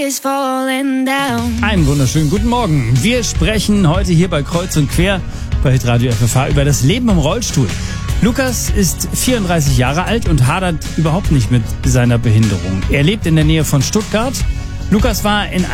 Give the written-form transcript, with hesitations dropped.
Einen wunderschönen guten Morgen. Wir sprechen heute hier bei Kreuz und Quer bei Hitradio FFH über das Leben im Rollstuhl. Lukas ist 34 Jahre alt und hadert überhaupt nicht mit seiner Behinderung. Er lebt in der Nähe von Stuttgart. Lukas war in